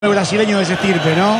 Brasileño de ese estirpe, ¿no?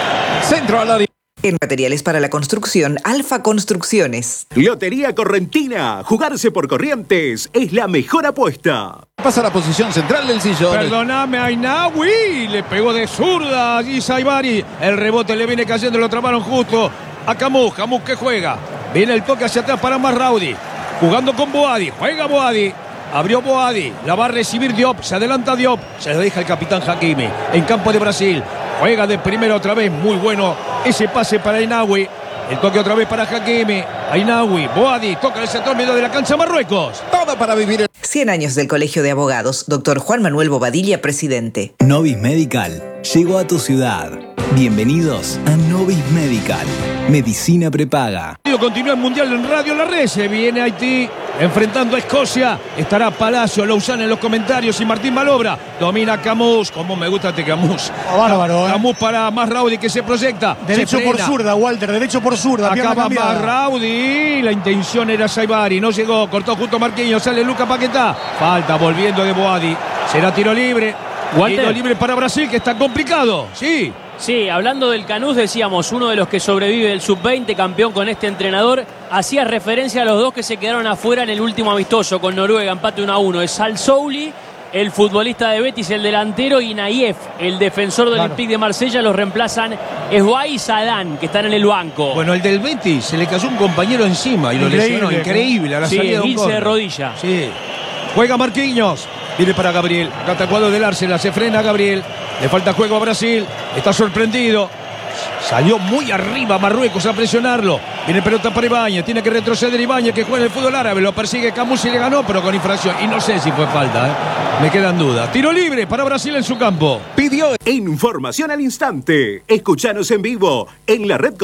Centro al área. En materiales para la construcción, Alfa Construcciones. Lotería Correntina. Jugarse por Corrientes es la mejor apuesta. Pasa a la posición central del sillón. Perdóname, Ainawi. Le pegó de zurda allí Saibari. El rebote le viene cayendo, lo trabaron justo a Camus. Camus que juega. Viene el toque hacia atrás para Masraoui. Jugando con Boadi. Juega Boadi. Abrió Boadi. La va a recibir Diop. Se adelanta Diop. Se lo deja el capitán Hakimi. En campo de Brasil. Juega de primero otra vez. Muy bueno ese pase para Ainawi. El toque otra vez para Hakimi. Ainawi. Boadi. Toca el sector medio de la cancha Marruecos. Todo para vivir. 100 años del Colegio de Abogados. Doctor Juan Manuel Bobadilla, presidente. Novis Medical llegó a tu ciudad. Bienvenidos a Novis Medical. Medicina prepaga. Continúa el Mundial en Radio La Red. Se viene Haití enfrentando a Escocia. Estará Palacio, Lousana en los comentarios y Martín Malobra. Domina Camus. Como me gusta este Camus. Bárbaro, Camus para Masraoui que se proyecta. Derecho se por zurda, Walter. Derecho por zurda. Acaba Masraoui. La intención era Saibari. No llegó. Cortó justo Marquinhos. Sale Luca Paquetá. Falta volviendo de Boadi. Será tiro libre. Walter. Tiro libre para Brasil que está complicado. Sí. Sí, hablando del Canús, decíamos, uno de los que sobrevive del Sub-20, campeón con este entrenador, hacía referencia a los dos que se quedaron afuera en el último amistoso con Noruega, empate 1-1. Es Salsouli, el futbolista de Betis, el delantero, y Nayef, el defensor del Olympique de Marsella. Los reemplazan Esguay y Sadán, que están en el banco. Bueno, el del Betis se le cayó un compañero encima y lo lesionó. Increíble a la salida de un Gilse de rodilla. Sí. Juega Marquinhos. Viene para Gabriel. Catacuado del Arsenal. Se frena Gabriel. Le falta juego a Brasil. Está sorprendido. Salió muy arriba Marruecos a presionarlo. Viene pelota para Ibáñez. Tiene que retroceder Ibáñez, que juega en el fútbol árabe. Lo persigue Camus y le ganó, pero con infracción. Y no sé si fue falta. Me quedan dudas. Tiro libre para Brasil en su campo. Pidió información al instante. Escuchanos en vivo en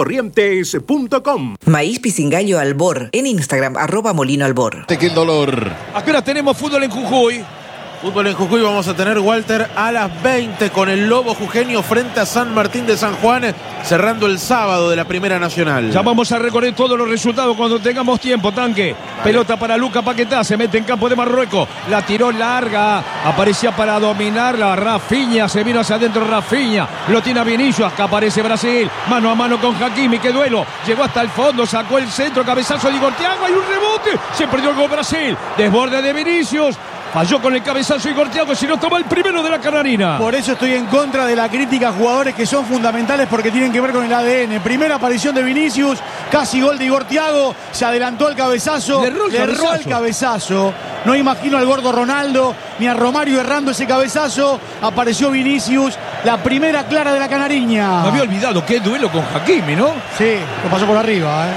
laredcorrientes.com. Maíz Pisingallo Albor. En Instagram, @molinoalbor. Que el dolor. Acá tenemos fútbol en Jujuy. Fútbol en Jujuy vamos a tener, Walter, a las 20 con el Lobo Jujeño frente a San Martín de San Juan, cerrando el sábado de la Primera Nacional. Ya vamos a recorrer todos los resultados cuando tengamos tiempo, Tanque. Vale. Pelota para Luca Paquetá, se mete en campo de Marruecos. La tiró larga, aparecía para dominarla. Rafinha, se vino hacia adentro Rafinha. Lo tiene a Vinicius, acá aparece Brasil. Mano a mano con Hakimi, qué duelo. Llegó hasta el fondo, sacó el centro, cabezazo de Igor Thiago, hay un rebote. Se perdió el gol Brasil. Desborde de Vinicius. Falló con el cabezazo Igor Thiago, si no toma el primero de la Canarina. Por eso estoy en contra de la crítica a jugadores que son fundamentales porque tienen que ver con el ADN. Primera aparición de Vinicius, casi gol de Igor Thiago, se adelantó al cabezazo, le erró el cabezazo. No imagino al gordo Ronaldo ni a Romario errando ese cabezazo. Apareció Vinicius, la primera clara de la Canariña. Me había olvidado qué duelo con Hakimi, ¿no? Sí, lo pasó por arriba,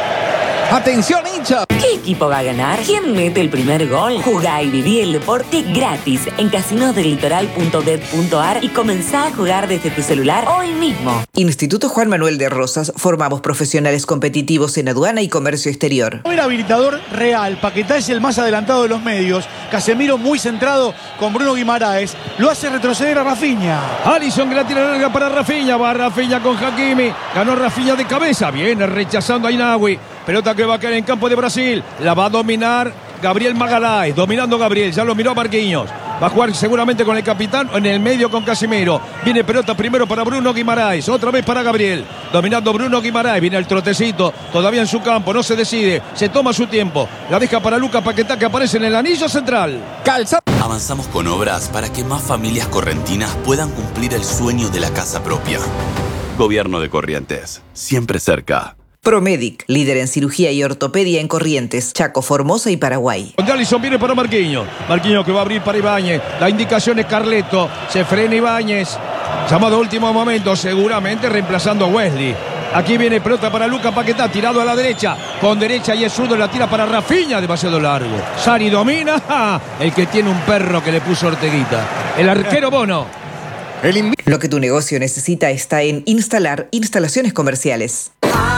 Atención, hincha. ¿Qué equipo va a ganar? ¿Quién mete el primer gol? Jugá y viví el deporte gratis en casinosdelitoral.bet.ar y comenzá a jugar desde tu celular hoy mismo. Instituto Juan Manuel de Rosas. Formamos profesionales competitivos en aduana y comercio exterior. El habilitador real. Paquetá es el más adelantado de los medios. Casemiro muy centrado con Bruno Guimaraes. Lo hace retroceder a Rafinha. Alisson que la tira larga para Rafinha. Va Rafinha con Hakimi. Ganó Rafinha de cabeza. Viene rechazando a Ainawi. Pelota que va a caer en campo de Brasil. La va a dominar Gabriel Magalhães. Dominando Gabriel. Ya lo miró Marquinhos. Va a jugar seguramente con el capitán en el medio con Casemiro. Viene pelota primero para Bruno Guimaraes. Otra vez para Gabriel. Dominando Bruno Guimaraes. Viene el trotecito. Todavía en su campo. No se decide. Se toma su tiempo. La deja para Luca Paquetá que aparece en el anillo central. Calza. Avanzamos con obras para que más familias correntinas puedan cumplir el sueño de la casa propia. Gobierno de Corrientes. Siempre cerca. Promedic, líder en cirugía y ortopedia en Corrientes, Chaco, Formosa y Paraguay. Alisson viene para Marquinhos. Marquinhos que va a abrir para Ibáñez. La indicación es Carleto. Se frena Ibáñez. Llamado a último momento, seguramente reemplazando a Wesley. Aquí viene pelota para Luca Paquetá, tirado a la derecha. Con derecha y es zurdo, la tira para Rafinha, demasiado largo. Sari domina. ¡Ja! El que tiene un perro que le puso Orteguita. El arquero Bono. Lo que tu negocio necesita está en Instalar Instalaciones Comerciales.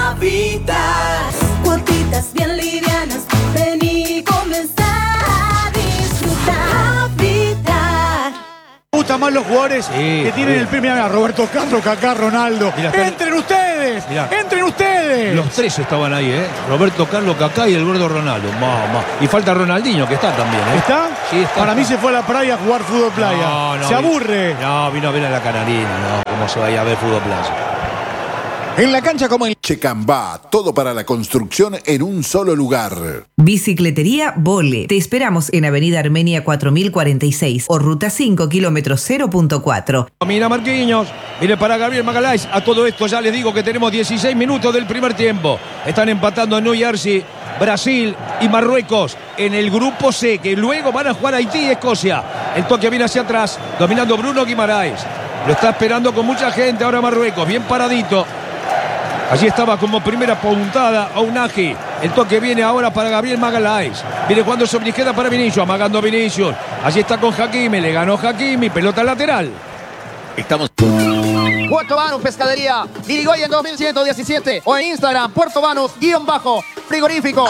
Habitas, cuotitas bien livianas, ven y comenzar a disfrutar. Habitar. Me gustan más los jugadores que tienen el premio. Roberto Carlos, Kaká, Ronaldo. Entren ustedes, entren ustedes. Paredes. Los tres estaban ahí, Roberto Carlos, Kaká y el gordo Ronaldo. Y falta Ronaldinho, que está también, ¿Está? Sí, está. Para mí se fue a la playa a jugar fútbol playa. No, se aburre. No, vino a ver a la Canarina, cómo se vaya a ver fútbol playa. En la cancha como en Checambá, todo para la construcción en un solo lugar. Bicicletería Vole. Te esperamos en Avenida Armenia 4046 o Ruta 5, kilómetro 0.4. Mira Marquinhos, viene para Gabriel Magalhães. A todo esto ya les digo que tenemos 16 minutos del primer tiempo. Están empatando en New Jersey, Brasil y Marruecos en el grupo C, que luego van a jugar Haití y Escocia. El toque viene hacia atrás, dominando Bruno Guimaraes. Lo está esperando con mucha gente ahora Marruecos, bien paradito. Allí estaba como primera puntada Ounahi. El toque viene ahora para Gabriel Magalhães. Viene jugando sobre izquierda para Vinicius, amagando Vinicius. Allí está con Hakimi, le ganó Hakimi, pelota lateral. Estamos. Puerto Banús Pescadería, Dirigoyen 2117 o en Instagram, Puerto Banús_frigorífico.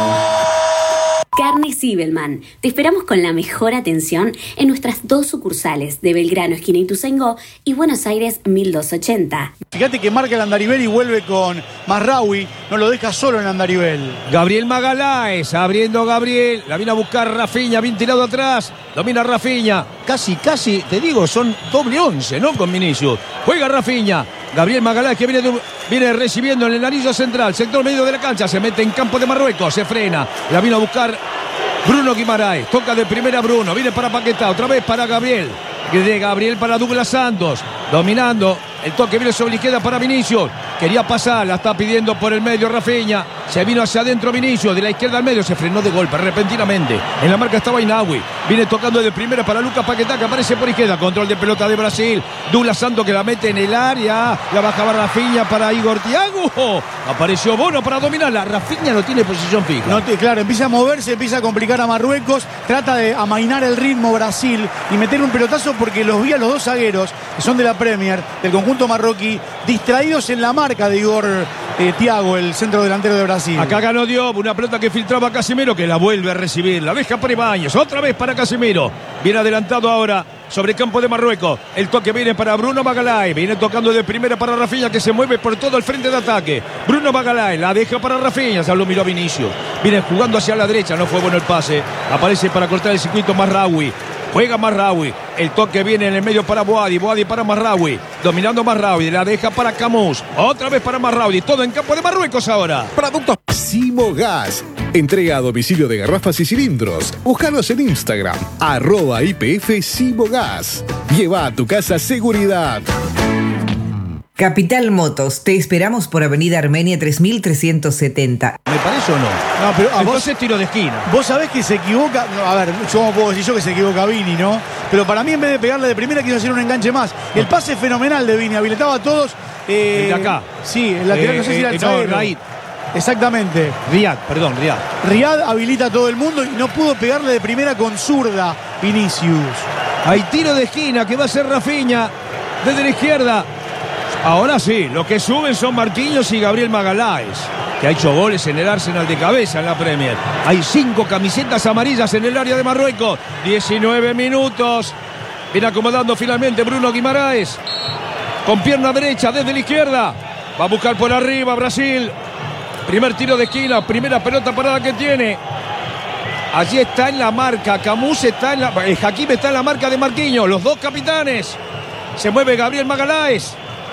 Carne Zibelman. Te esperamos con la mejor atención en nuestras 2 sucursales de Belgrano, esquina Ituzaingó, y Buenos Aires 1280. Fíjate que marca el andarivel y vuelve con Mazraoui. No lo deja solo en andarivel. Gabriel Magalhães, abriendo Gabriel. La viene a buscar Rafinha, bien tirado atrás. Domina Rafinha. Casi, te digo, son doble 11, ¿no? Con Vinicius. Juega Rafinha. Gabriel Magalhães que viene recibiendo en el anillo central, sector medio de la cancha, se mete en campo de Marruecos, se frena, la vino a buscar Bruno Guimaraes, toca de primera Bruno, viene para Paquetá, otra vez para Gabriel, de Gabriel para Douglas Santos, dominando, el toque viene sobre la izquierda para Vinicius, quería pasar, la está pidiendo por el medio Rafinha, se vino hacia adentro Vinicius, de la izquierda al medio, se frenó de golpe repentinamente, en la marca estaba Inawi, viene tocando de primera para Lucas Paquetá, que aparece por izquierda, control de pelota de Brasil, Douglas Santos que la mete en el área, la bajaba Rafinha para Igor Thiago, apareció Bono para dominarla, Rafinha no tiene posición fija. Claro, empieza a moverse, empieza a complicar a Marruecos, trata de amainar el ritmo Brasil y meter un pelotazo porque los vi a los dos zagueros, que son de la Premier, del conjunto marroquí, distraídos en la marca de Igor Thiago, el centro delantero de Brasil. Acá ganó Diop, una pelota que filtraba Casemiro, que la vuelve a recibir, la deja para Ibáñez, otra vez para Casemiro, viene adelantado ahora sobre el campo de Marruecos, el toque viene para Bruno Magalhães, viene tocando de primera para Rafinha, que se mueve por todo el frente de ataque, Bruno Magalhães, la deja para Rafinha, ya lo miró Vinicius, viene jugando hacia la derecha, no fue bueno el pase, aparece para cortar el circuito Mazraoui. Juega Mazraoui, el toque viene en el medio para Boadi para Mazraoui, dominando Mazraoui, la deja para Camus, otra vez para Mazraoui, todo en campo de Marruecos ahora. Productos Simogas, entrega a domicilio de garrafas y cilindros. Búscanos en Instagram, @IPF Simogas. Lleva a tu casa seguridad. Capital Motos, te esperamos por Avenida Armenia 3370. ¿Me parece o no? No, pero entonces tiro de esquina. Vos sabés que se equivoca. A ver, yo puedo decir yo que se equivoca Vini, ¿no? Pero para mí, en vez de pegarle de primera, quiso hacer un enganche más. El pase es fenomenal de Vini, habilitaba a todos. El de acá. Sí, el lateral, no sé si era el zaguero. Raid. Exactamente. Riyad. Riyad habilita a todo el mundo y no pudo pegarle de primera con zurda Vinicius. Hay tiro de esquina que va a ser Rafinha desde la izquierda. Ahora sí, los que suben son Marquinhos y Gabriel Magalhães, que ha hecho goles en el Arsenal de cabeza en la Premier. Hay 5 camisetas amarillas en el área de Marruecos. 19 minutos. Viene acomodando finalmente Bruno Guimaraes. Con pierna derecha desde la izquierda. Va a buscar por arriba Brasil. Primer tiro de esquina, primera pelota parada que tiene. Allí está en la marca. Camus está en la... Hakimi está en la marca de Marquinhos. Los dos capitanes. Se mueve Gabriel Magalhães.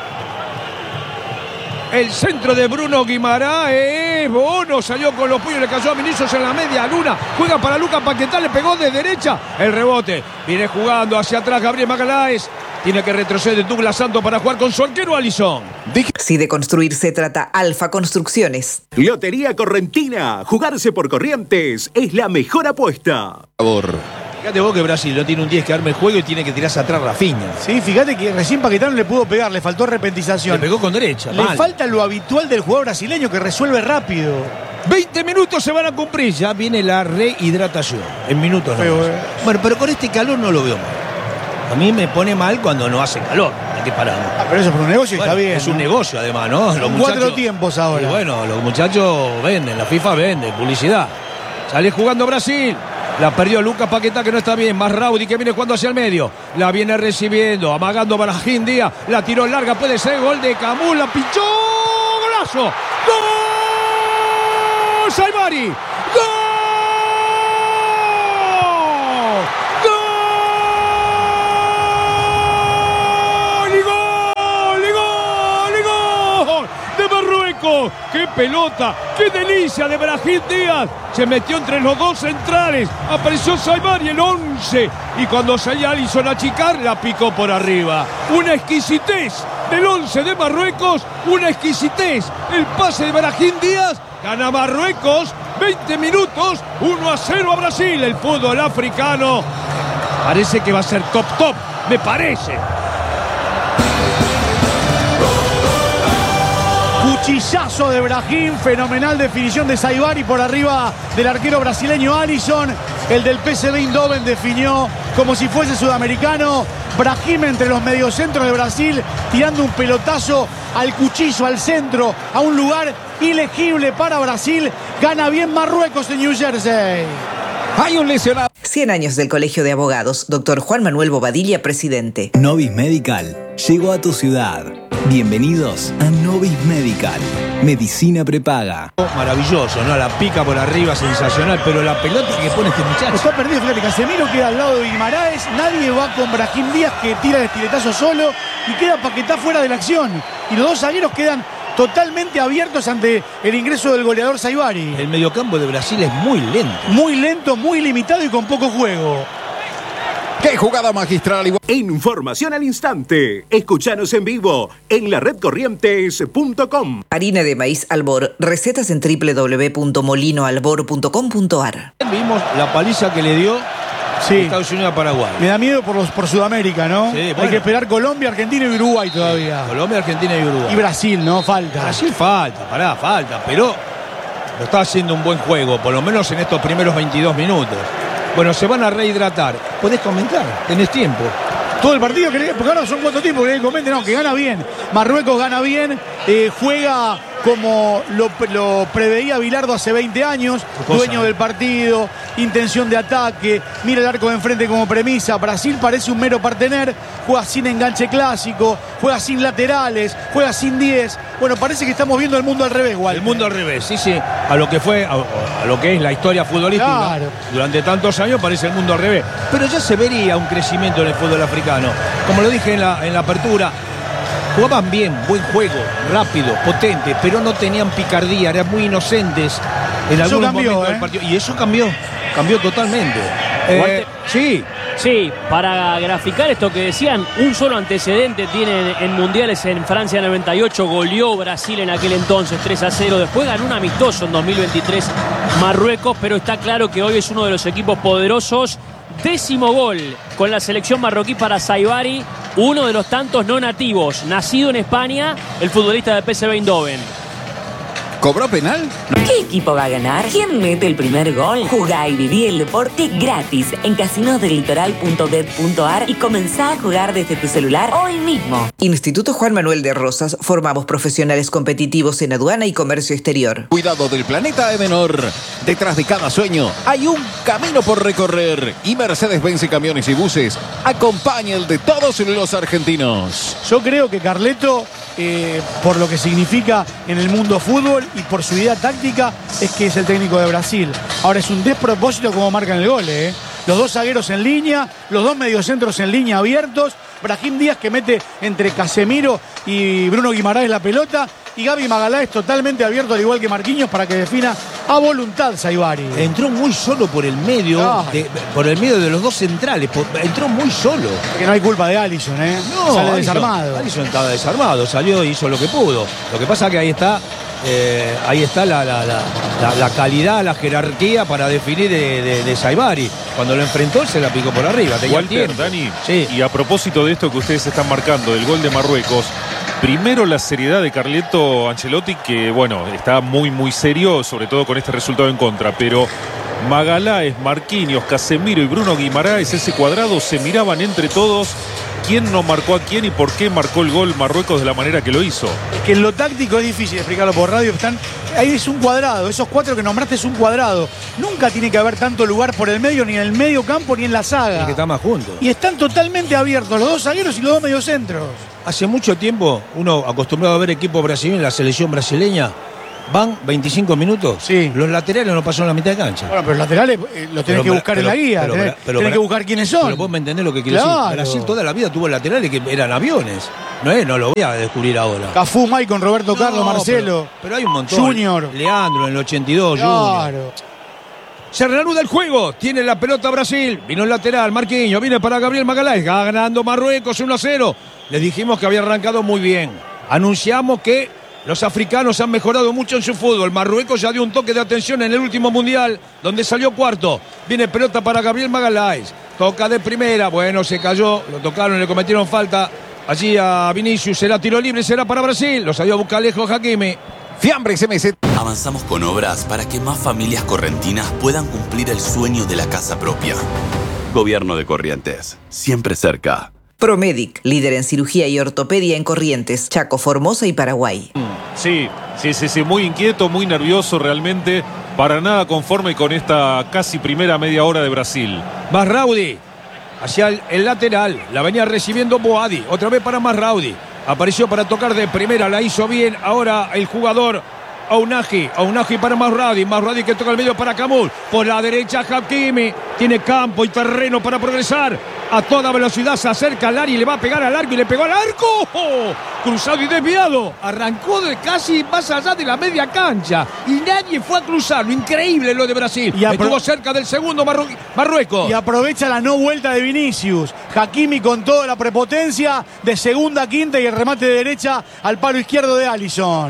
El centro de Bruno Guimaraes. Bono salió con los puños, le cayó a Vinicius en la media luna. Juega para Lucas Paquetá, le pegó de derecha. El rebote. Viene jugando hacia atrás Gabriel Magalhães. Tiene que retroceder Douglas Santos para jugar con su arquero Alisson. Si de construir se trata, Alfa Construcciones. Lotería Correntina. Jugarse por Corrientes es la mejor apuesta. Fíjate vos que Brasil no tiene un 10 que arme el juego y tiene que tirarse atrás Rafinha. Sí, fíjate que recién Paquetá no le pudo pegar, le faltó repentización. Le pegó con derecha. Le falta lo habitual del jugador brasileño, que resuelve rápido. 20 minutos se van a cumplir. Ya viene la rehidratación. En minutos no. Bueno, pero con este calor no lo veo mal. A mí me pone mal cuando no hace calor. Aquí paramos. Pero eso es por un negocio y está bien. Es un negocio además, ¿no? Los 4 tiempos ahora. Y bueno, los muchachos venden, la FIFA vende, publicidad. Sale jugando Brasil. La perdió Lucas Paquetá, que no está bien. Mazraoui, que viene jugando hacia el medio. La viene recibiendo, amagando para Brahim Díaz. La tiró larga, puede ser gol de Camus. La pinchó. ¡Cuchillazo! ¡Gol! ¡Saibari! ¡Gol! ¡Qué pelota! ¡Qué delicia de Brahim Díaz! Se metió entre los dos centrales. Apareció Saibari el 11. Y cuando salía Alisson a achicar, la picó por arriba. Una exquisitez del 11 de Marruecos. Una exquisitez. El pase de Brahim Díaz. Gana Marruecos. 20 minutos. 1-0 a Brasil. El fútbol africano parece que va a ser top. Me parece. Cuchillazo de Brahim, fenomenal definición de Saibari por arriba del arquero brasileño Alisson. El del PSV Eindhoven definió como si fuese sudamericano. Brahim entre los mediocentros de Brasil, tirando un pelotazo al cuchillo, al centro, a un lugar ilegible para Brasil. Gana bien Marruecos en New Jersey. Hay un lesionado. 100 años del Colegio de Abogados, Dr. Juan Manuel Bobadilla, presidente. Novis Medical llegó a tu ciudad. Bienvenidos a Novis Medical. Medicina prepaga. Maravilloso, ¿no? La pica por arriba, sensacional, pero la pelota que pone este muchacho. Está perdido, fíjate, Casemiro queda al lado de Guimaraes, nadie va con Brahim Díaz que tira el estiletazo solo y queda Paquetá fuera de la acción. Y los dos zagueros quedan totalmente abiertos ante el ingreso del goleador Saibari. El mediocampo de Brasil es muy lento. Muy lento, muy limitado y con poco juego. ¡Qué jugada magistral! Información al instante. Escuchanos en vivo en laredcorrientes.com. Harina de maíz Albor. Recetas en www.molinoalbor.com.ar. Vimos la paliza que le dio Estados Unidos a Paraguay. Me da miedo por Sudamérica, ¿no? Sí, bueno. Hay que esperar Colombia, Argentina y Uruguay todavía. Sí, Colombia, Argentina y Uruguay. Y Brasil, ¿no? Falta. Brasil falta, pero lo está haciendo un buen juego, por lo menos en estos primeros 22 minutos. Bueno, se van a rehidratar. ¿Podés comentar? ¿Tenés tiempo? Todo el partido, porque ahora son 4 tiempos, que comenten, no, que gana bien. Marruecos gana bien, juega como lo preveía Bilardo hace 20 años, dueño del partido, intención de ataque, mira el arco de enfrente como premisa. Brasil parece un mero partener, juega sin enganche clásico, juega sin laterales, juega sin 10. Bueno, parece que estamos viendo el mundo al revés, Walter. El mundo al revés, sí, a lo que fue, a lo que es la historia futbolística. Claro. Durante tantos años parece el mundo al revés. Pero ya se vería un crecimiento en el fútbol africano. Como lo dije en la apertura, jugaban bien, buen juego, rápido, potente, pero no tenían picardía, eran muy inocentes en algunos momentos del partido. Y eso cambió totalmente. Sí, para graficar esto que decían, un solo antecedente tienen en mundiales en Francia 98, goleó Brasil en aquel entonces 3-0, después ganó un amistoso en 2023 Marruecos, pero está claro que hoy es uno de los equipos poderosos. 10º gol con la selección marroquí para Saibari, uno de los tantos no nativos, nacido en España, el futbolista de PSV Eindhoven. ¿Cobró penal? ¿Qué equipo va a ganar? ¿Quién mete el primer gol? Jugá y viví el deporte gratis en casinosdelitoral.bet.ar y comenzá a jugar desde tu celular hoy mismo. Instituto Juan Manuel de Rosas. Formamos profesionales competitivos en aduana y comercio exterior. Cuidado del planeta Edenor. Detrás de cada sueño hay un camino por recorrer. Y Mercedes-Benz Camiones y Buses acompaña el de todos los argentinos. Yo creo que Carleto, por lo que significa en el mundo fútbol y por su idea táctica, es que es el técnico de Brasil. Ahora es un despropósito como marcan el gol, Los dos zagueros en línea, los dos mediocentros en línea abiertos, Brahim Díaz que mete entre Casemiro y Bruno Guimaraes la pelota, y Gaby Magalhães totalmente abierto al igual que Marquinhos para que defina a voluntad Saibari. Entró muy solo por el medio, por el medio de los dos centrales, entró muy solo. Que no hay culpa de Alisson, No, sale desarmado. Alisson estaba desarmado, salió y hizo lo que pudo. Lo que pasa que ahí está la calidad, la jerarquía para definir de Saibari. Cuando lo enfrentó, se la picó por arriba. Walter, Dani, y a propósito de esto que ustedes están marcando, del gol de Marruecos, primero la seriedad de Carleto Ancelotti, que bueno, está muy muy serio, sobre todo con este resultado en contra, pero Magalhães, Marquinhos, Casemiro y Bruno Guimaraes, ese cuadrado, se miraban entre todos quién no marcó a quién y por qué marcó el gol Marruecos de la manera que lo hizo. Es que en lo táctico es difícil explicarlo por radio. Ahí es un cuadrado, esos 4 que nombraste es un cuadrado. Nunca tiene que haber tanto lugar por el medio, ni en el medio campo, ni en la saga. Es que están más juntos. Y están totalmente abiertos los 2 zagueros y los 2 mediocentros. Hace mucho tiempo, uno acostumbrado a ver equipos brasileños, la selección brasileña, van 25 minutos. Sí. Los laterales no pasan la mitad de cancha. Bueno, pero los laterales los tenés que buscar en la guía. Tenés que buscar quiénes son. Pero vos me entendés lo que quiero decir. Brasil toda la vida tuvo laterales que eran aviones. No lo voy a descubrir ahora. Cafú, Maicon, Roberto Carlos, Marcelo. Pero hay un montón. Junior. Leandro en el 82, claro. Junior. Se reanuda el juego. Tiene la pelota Brasil. Vino el lateral. Marquinhos. Viene para Gabriel Magalhães. Ganando Marruecos 1-0. Les dijimos que había arrancado muy bien. Anunciamos que los africanos han mejorado mucho en su fútbol. Marruecos ya dio un toque de atención en el último mundial, donde salió cuarto. Viene pelota para Gabriel Magalhães. Toca de primera. Bueno, se cayó. Lo tocaron, le cometieron falta allí a Vinicius. Será tiro libre, será para Brasil. Lo salió a buscar lejos Hakimi. Fiambres MZ. Avanzamos con obras para que más familias correntinas puedan cumplir el sueño de la casa propia. Gobierno de Corrientes, siempre cerca. Promedic, líder en cirugía y ortopedia en Corrientes, Chaco, Formosa y Paraguay. Sí, muy inquieto, muy nervioso realmente. Para nada conforme con esta casi primera media hora de Brasil. Masraoui hacia el lateral, la venía recibiendo Boadi, otra vez para Masraoui. Apareció para tocar de primera, la hizo bien. Ahora el jugador Ounahi para Masraoui que toca el medio para Camul. Por la derecha Hakimi, tiene campo y terreno para progresar. A toda velocidad se acerca al área y le va a pegar al arco y le pegó al arco. ¡Oh! Cruzado y desviado. Arrancó de casi más allá de la media cancha y nadie fue a cruzarlo. Increíble lo de Brasil. Estuvo cerca del segundo Marruecos. Y aprovecha la no vuelta de Vinicius. Hakimi con toda la prepotencia de segunda a quinta y el remate de derecha al palo izquierdo de Alisson.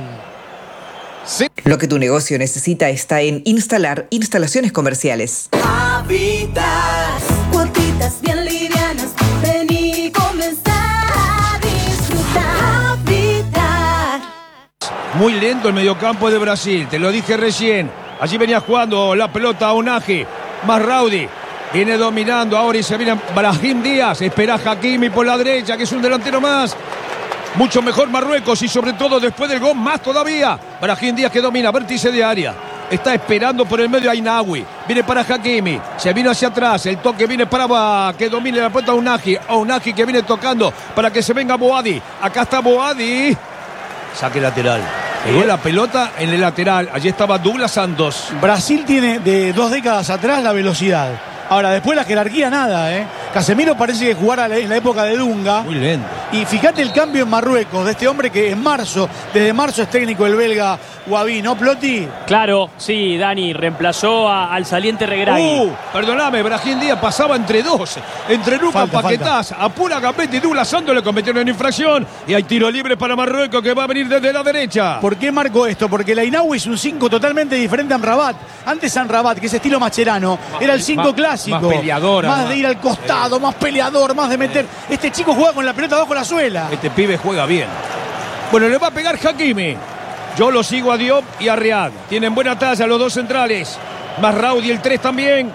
Sí. Lo que tu negocio necesita está en Instalar Instalaciones Comerciales. Habitat, cuotitas bien livianas, ven y comenzar a disfrutar. Habitat. Muy lento el mediocampo de Brasil, te lo dije recién. Allí venía jugando la pelota Ounahi. Masraoui viene dominando ahora y se viene Brahim Díaz. Espera Hakimi por la derecha, que es un delantero más. Mucho mejor Marruecos y sobre todo después del gol más todavía. Brahim Díaz que domina, vértice de área. Está esperando por el medio a Inawi. Viene para Hakimi. Se vino hacia atrás. El toque viene para que domine la pelota Ounahi. Ounahi que viene tocando para que se venga Boadi. Acá está Boadi. Saque lateral. Pegó la pelota en el lateral. Allí estaba Douglas Santos. Brasil tiene de 2 décadas atrás la velocidad. Ahora, después la jerarquía nada, ¿eh? Casemiro parece que jugara en la época de Dunga. Muy lento. Y fíjate el cambio en Marruecos de este hombre que desde marzo es técnico el belga Guaví, ¿no, Plotti? Claro, sí, Dani, reemplazó al saliente Regragui. Perdóname, Brahim Díaz pasaba entre dos. Entre Lucas Paquetás, apura Gambetta y Douglas Santos le cometieron una infracción. Y hay tiro libre para Marruecos que va a venir desde la derecha. ¿Por qué marco esto? Porque la Inawi es un 5 totalmente diferente a Amrabat. Antes Amrabat, que es estilo Mascherano, era el 5 clásico. Más peleador. Más de ir al costado, más peleador, más de meter. Este chico juega con la pelota bajo la suela. Este pibe juega bien. Bueno, le va a pegar Hakimi. Yo lo sigo a Diop y a Riad. Tienen buena talla los dos centrales. Masraoui el 3 también.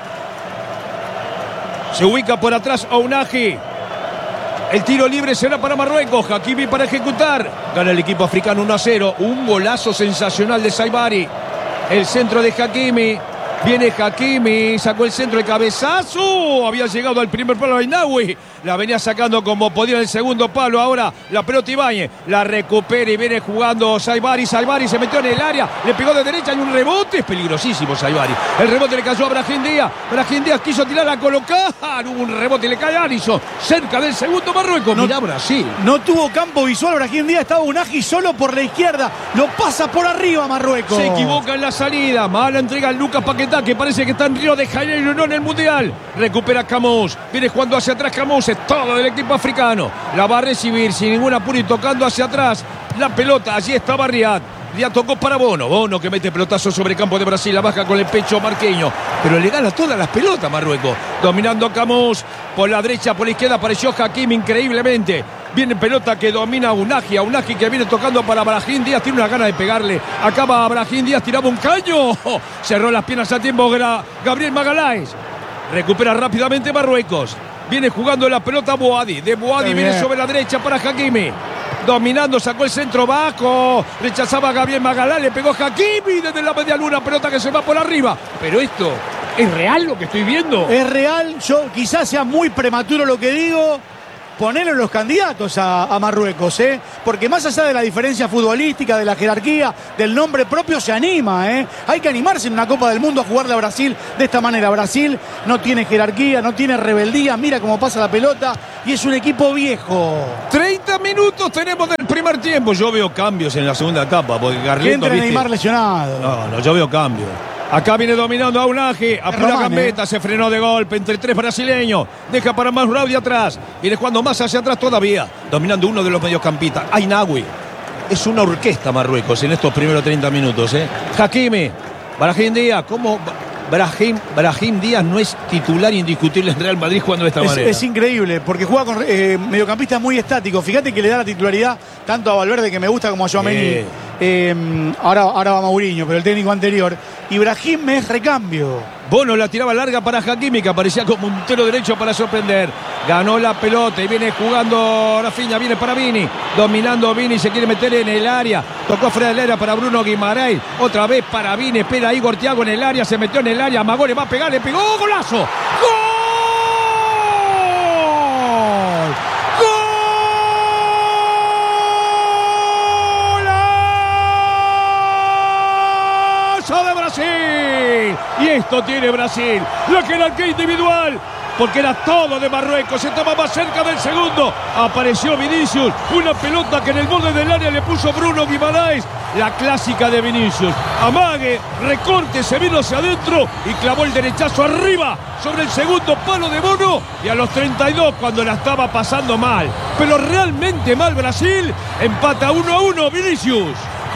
Se ubica por atrás Ounahi. El tiro libre será para Marruecos. Hakimi para ejecutar. Gana el equipo africano 1-0. Un golazo sensacional de Saibari. El centro de Hakimi. Viene Hakimi, sacó el centro de cabezazo. Había llegado al primer palo de Inawi. La venía sacando como podía en el segundo palo. Ahora la pelota Ibáñez. La recupera y viene jugando Saibari. Saibari se metió en el área. Le pegó de derecha y un rebote. Es peligrosísimo Saibari. El rebote le cayó a Brahim Díaz. Brahim Díaz quiso tirar a colocar. Hubo un rebote y le cae a Alisson. Cerca del segundo Marruecos. Mirá Brasil. No tuvo campo visual Brahim Díaz. Estaba Ounahi solo por la izquierda. Lo pasa por arriba Marruecos. Se equivoca en la salida. Mala entrega a Lucas Paquetá, que parece que está en Río de Janeiro, no en el Mundial. Recupera Camus. Viene jugando hacia atrás Camus. Es todo del equipo africano. La va a recibir sin ningún apuro y tocando hacia atrás la pelota. Allí estaba Riad. Riad tocó para Bono. Bono que mete pelotazo sobre el campo de Brasil. La baja con el pecho Marquinhos. Pero le gana todas las pelotas Marruecos. Dominando Camus. Por la derecha, por la izquierda apareció Hakimi increíblemente. Viene pelota que domina a Ounahi. Ounahi que viene tocando para Brahim Díaz. Tiene una gana de pegarle. Acaba Brahim Díaz. Tiraba un caño. Cerró las piernas a tiempo. Gabriel Magalhães. Recupera rápidamente Marruecos. Viene jugando la pelota Boadi. De Boadi viene sobre la derecha para Hakimi. Dominando, sacó el centro bajo. Rechazaba a Gabriel Magalhães. Le pegó Hakimi desde la media luna. Pelota que se va por arriba. Pero esto, ¿es real lo que estoy viendo? Es real. Yo quizás sea muy prematuro lo que digo. Ponerlo en los candidatos a Marruecos, porque más allá de la diferencia futbolística, de la jerarquía, del nombre propio, se anima. Hay que animarse en una Copa del Mundo a jugarle a Brasil de esta manera. Brasil no tiene jerarquía, no tiene rebeldía, mira cómo pasa la pelota y es un equipo viejo. 30 minutos tenemos del primer tiempo. Yo veo cambios en la segunda etapa, porque Que entre Neymar lesionado. No, yo veo cambios. Acá viene dominando Aunaje, a pura gambeta, se frenó de golpe entre tres brasileños, deja para Mazraoui atrás, viene jugando más hacia atrás todavía, dominando uno de los mediocampistas, Ainaoui. Es una orquesta Marruecos en estos primeros 30 minutos. Hakimi, Brahim Díaz, ¿cómo Brahim Díaz no es titular indiscutible en Real Madrid jugando de esta manera? Es increíble, porque juega con mediocampistas muy estáticos. Fíjate que le da la titularidad tanto a Valverde, que me gusta, como a Tchouaméni. Ahora va Mourinho, pero el técnico anterior. Y Brahim es recambio. Bono la tiraba larga para Hakimi, que aparecía como un puntero derecho para sorprender. Ganó la pelota y viene jugando Rafinha, viene para Vini. Dominando Vini, se quiere meter en el área. Tocó fuera del área para Bruno Guimaraes. Otra vez para Vini, espera Igor Thiago en el área. Se metió en el área, Amagó le va a pegar, le pegó. ¡Golazo! ¡Gol! De Brasil, y esto tiene Brasil, la jerarquía individual, porque era todo de Marruecos, se estaba más cerca del segundo, apareció Vinicius, una pelota que en el borde del área le puso Bruno Guimaraes, la clásica de Vinicius, amague, recorte, se vino hacia adentro y clavó el derechazo arriba sobre el segundo palo de Bono, y a los 32 cuando la estaba pasando mal, pero realmente mal Brasil, empata 1-1 Vinicius.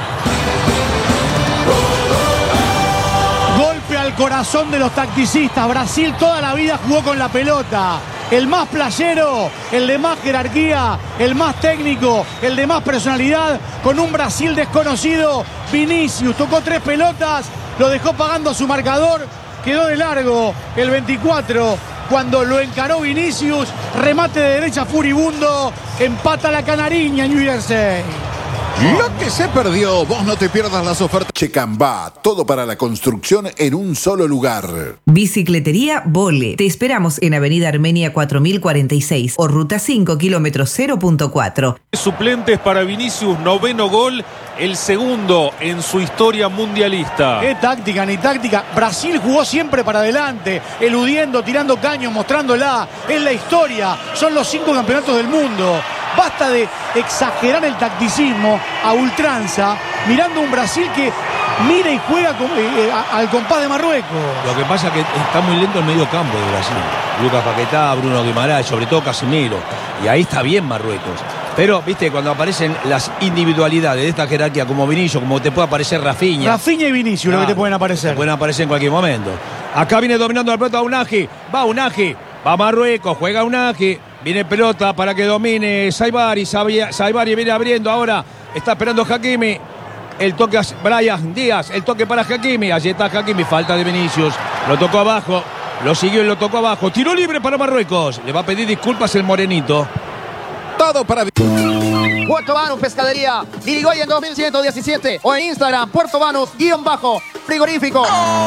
Golpe al corazón de los tacticistas. Brasil toda la vida jugó con la pelota. El más playero, el de más jerarquía, el más técnico, el de más personalidad, con un Brasil desconocido. Vinicius tocó 3 pelotas, lo dejó pagando a su marcador, quedó de largo el 24 cuando lo encaró Vinicius. Remate de derecha furibundo, empata la canariña New Jersey. Lo que se perdió, vos no te pierdas las ofertas. Checambá, todo para la construcción en un solo lugar. Bicicletería Vole. Te esperamos en Avenida Armenia 4046 o Ruta 5, kilómetro 0.4. Suplentes para Vinicius, 9º gol, el segundo en su historia mundialista. Qué táctica, ni táctica. Brasil jugó siempre para adelante, eludiendo, tirando caños, mostrándola. Es la historia, son los 5 campeonatos del mundo. Basta de exagerar el tacticismo a ultranza, mirando un Brasil que mira y juega al compás de Marruecos. Lo que pasa es que está muy lento el medio campo de Brasil. Lucas Paquetá, Bruno Guimaraes, sobre todo Casemiro. Y ahí está bien Marruecos. Pero, viste, cuando aparecen las individualidades de esta jerarquía, como Vinicius, como te puede aparecer Rafinha. Rafinha y Vinicius, lo que te pueden aparecer. Te pueden aparecer en cualquier momento. Acá viene dominando la pelota Aunaje. Va Marruecos, juega Aunaje. Viene pelota para que domine Saibari. Saibari viene abriendo ahora. Está esperando Hakimi. El toque a Brahim Díaz. El toque para Hakimi. Allí está Hakimi. Falta de Vinicius. Lo tocó abajo. Lo siguió y lo tocó abajo. Tiro libre para Marruecos. Le va a pedir disculpas el morenito. Todo para Puerto Banús Pescadería. Dirigoyen 2117. O en Instagram, Puerto Banús_frigorífico.